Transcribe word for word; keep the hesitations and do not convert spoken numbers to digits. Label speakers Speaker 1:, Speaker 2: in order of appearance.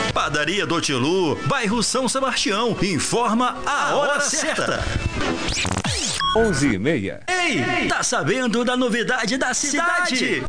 Speaker 1: Padaria do Tilu, bairro São Sebastião, informa a hora certa.
Speaker 2: onze e meia.
Speaker 1: Ei, tá sabendo da novidade da cidade?